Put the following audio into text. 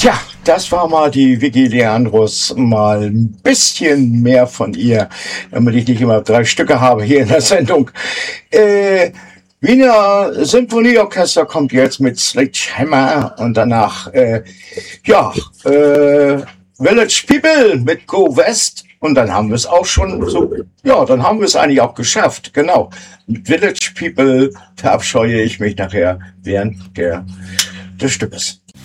Tja, das war mal die Vicky Leandros, mal ein bisschen mehr von ihr, damit ich nicht immer 3 Stücke habe hier in der Sendung. Wiener Symphonieorchester kommt jetzt mit Sledgehammer und danach, Village People mit Go West. Und dann haben wir es auch schon so, ja, dann haben wir es eigentlich auch geschafft. Genau. Mit Village People verabscheue ich mich nachher während des Stückes.